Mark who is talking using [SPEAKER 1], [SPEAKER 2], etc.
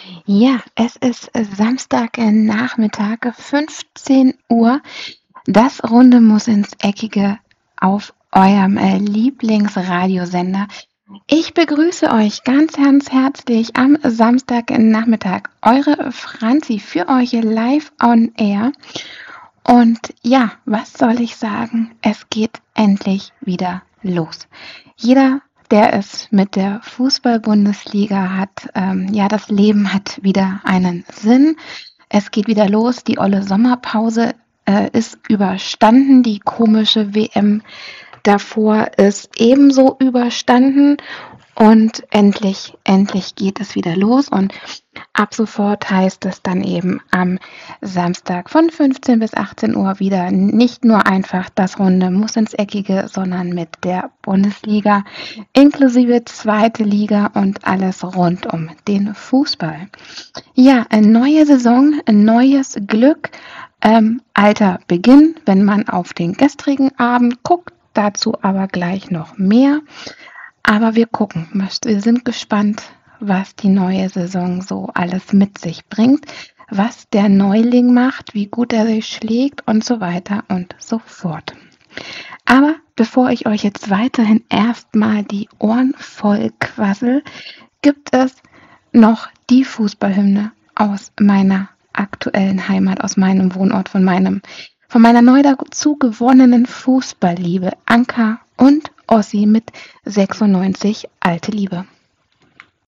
[SPEAKER 1] Ja, es ist Samstagnachmittag, 15 Uhr. Das Runde muss ins Eckige auf eurem Lieblingsradiosender. Ich begrüße euch ganz herzlich am Samstagnachmittag. Eure Franzi für euch live on air. Und ja, was soll ich sagen? Es geht endlich wieder los. Jeder, der es mit der Fußball-Bundesliga hat, ja, das Leben hat wieder einen Sinn. Es geht wieder los. Die olle Sommerpause ist überstanden. Die komische WM davor ist ebenso überstanden. Und endlich geht es wieder los. Und ab sofort heißt es dann eben am Samstag von 15 bis 18 Uhr wieder nicht nur einfach das Runde muss ins Eckige, sondern mit der Bundesliga inklusive zweite Liga und alles rund um den Fußball. Ja, eine neue Saison, ein neues Glück, alter Beginn, wenn man auf den gestrigen Abend guckt, dazu aber gleich noch mehr. Aber wir gucken, wir sind gespannt, was die neue Saison so alles mit sich bringt, was der Neuling macht, wie gut er sich schlägt und so weiter und so fort. Aber bevor ich euch jetzt weiterhin erstmal die Ohren voll quassel, gibt es noch die Fußballhymne aus meiner aktuellen Heimat, aus meinem Wohnort, von meiner neu dazu gewonnenen Fußballliebe, Anka und Ossi mit 96 Alte Liebe.